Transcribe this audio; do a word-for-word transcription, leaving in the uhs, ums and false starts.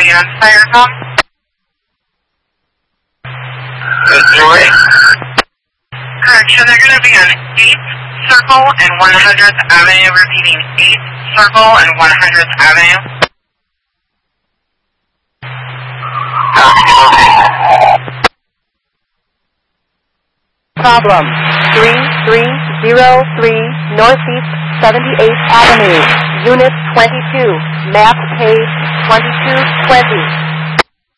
identify yourself? Missouri. Correction, they're going to be on eighth Circle and one hundredth Avenue, repeating eighth Circle and one hundredth Avenue. Problem three three zero three Northeast seventy-eighth Avenue, Unit twenty-two, map page twenty-two twenty.